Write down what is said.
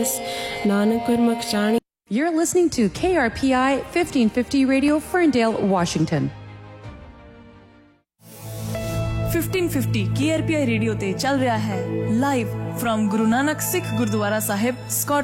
नानक गुरमुख जानी। You're listening to KRPI 1550 Radio, Ferndale, Washington. 1550 KRPI radio ते चल रहा है live from Guru Nanak Sikh gurdwara Sahib, Scotland.